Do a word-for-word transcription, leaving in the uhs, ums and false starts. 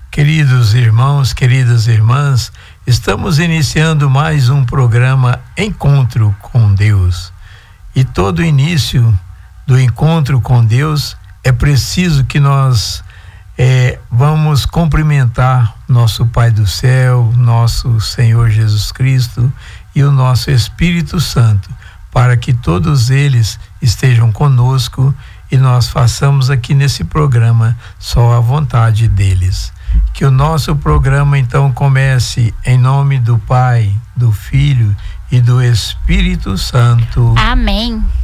Queridos irmãos, queridas irmãs, estamos iniciando mais um programa Encontro com Deus. E todo início do encontro com Deus é preciso que nós é, vamos cumprimentar nosso Pai do céu, nosso Senhor Jesus Cristo e o nosso Espírito Santo, para que todos eles estejam conosco e nós façamos aqui nesse programa só a vontade deles. Que o nosso programa então comece em nome do Pai, do Filho e do Espírito Santo. Amém.